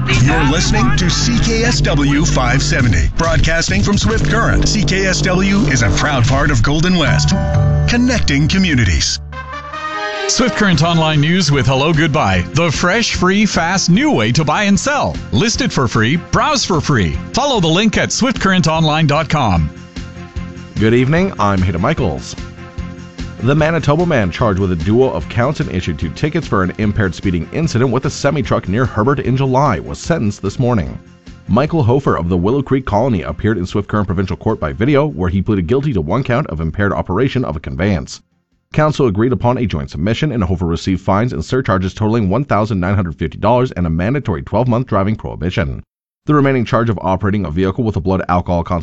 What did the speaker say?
You're listening to CKSW 570, broadcasting from Swift Current. CKSW is a proud part of Golden West, connecting communities. Swift Current Online News with Hello Goodbye, the fresh, free, fast, new way to buy and sell. List it for free, browse for free. Follow the link at swiftcurrentonline.com. Good evening, I'm Hayden Michaels. The Manitoba man charged with a duo of counts and issued 2 tickets for an impaired speeding incident with a semi-truck near Herbert in July was sentenced this morning. Michael Hofer of the Willow Creek Colony appeared in Swift Current Provincial Court by video, where he pleaded guilty to 1 count of impaired operation of a conveyance. Counsel agreed upon a joint submission, and Hofer received fines and surcharges totaling $1,950 and a mandatory 12-month driving prohibition. The remaining charge of operating a vehicle with a blood alcohol concentration